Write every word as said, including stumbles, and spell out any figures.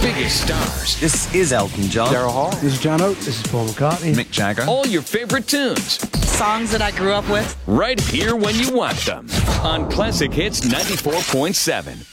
biggest stars. This is Elton John. Daryl Hall. This is John Oates. This is Paul McCartney. Mick Jagger. All your favorite tunes. Songs that I grew up with. Right here when you want them. On Classic Hits ninety-four point seven.